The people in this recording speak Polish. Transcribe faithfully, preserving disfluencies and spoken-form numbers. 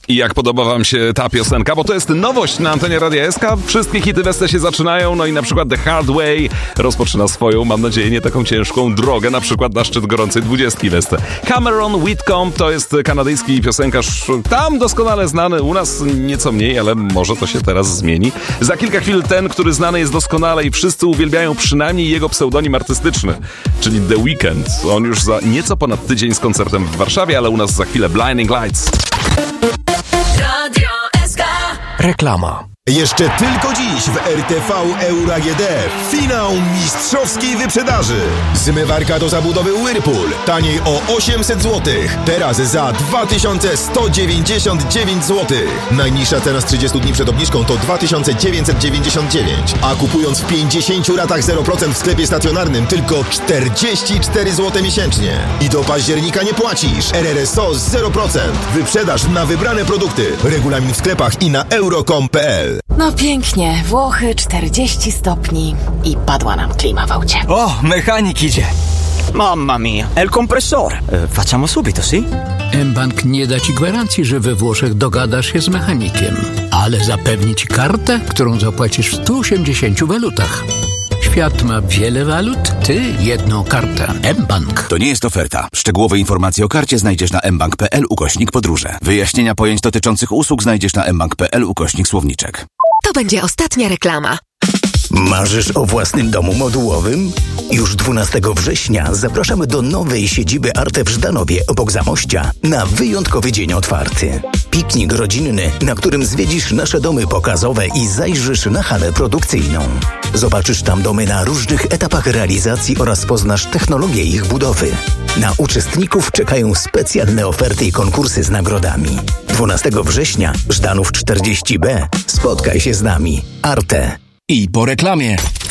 I jak podoba wam się ta piosenka? Bo to jest nowość na antenie Radia S K. Wszystkie hity Weste się zaczynają, no i na przykład The Hard Way rozpoczyna swoją, mam nadzieję, nie taką ciężką drogę, na przykład na szczyt gorącej dwudziestki Weste. Cameron Whitcomb to jest kanadyjski piosenkarz, tam doskonale znany, u nas nieco mniej, ale może to się teraz zmieni. Za kilka chwil ten, który znany jest doskonale i wszyscy uwielbiają przynajmniej jego pseudonim artystyczny, czyli The Weeknd. On już za nieco ponad tydzień z koncertem w Warszawie, ale u nas za chwilę Blinding Lights. Radio S K. Reklama. Jeszcze tylko dziś w R T V Euro A G D finał mistrzowskiej wyprzedaży. Zmywarka do zabudowy Whirlpool taniej o osiemset złotych. Teraz za dwa tysiące sto dziewięćdziesiąt dziewięć złotych. Najniższa cena z trzydziestu dni przed obniżką to dwa tysiące dziewięćset dziewięćdziesiąt dziewięć. A kupując w pięćdziesięciu ratach zero procent w sklepie stacjonarnym tylko czterdzieści cztery złote miesięcznie. I do października nie płacisz. R R S O zero procent. Wyprzedaż na wybrane produkty. Regulamin w sklepach i na euro kropka com kropka p l. No pięknie, Włochy czterdzieści stopni i padła nam klima w aucie. O, mechanik idzie. Mamma mia, è il compressore. Eh, facciamo subito, sì? mBank nie da ci gwarancji, że we Włoszech dogadasz się z mechanikiem, ale zapewni ci kartę, którą zapłacisz w stu osiemdziesięciu walutach. Świat ma wiele walut, ty jedną kartę. mBank. To nie jest oferta. Szczegółowe informacje o karcie znajdziesz na mbank kropka p l ukośnik podróże. Wyjaśnienia pojęć dotyczących usług znajdziesz na mbank kropka p l ukośnik słowniczek. To będzie ostatnia reklama. Marzysz o własnym domu modułowym? Już dwunastego września zapraszamy do nowej siedziby Arte w Żdanowie obok Zamościa na wyjątkowy dzień otwarty. Piknik rodzinny, na którym zwiedzisz nasze domy pokazowe i zajrzysz na halę produkcyjną. Zobaczysz tam domy na różnych etapach realizacji oraz poznasz technologię ich budowy. Na uczestników czekają specjalne oferty i konkursy z nagrodami. dwunastego września, Żdanów czterdzieści B. Spotkaj się z nami. Arte. I po reklamie.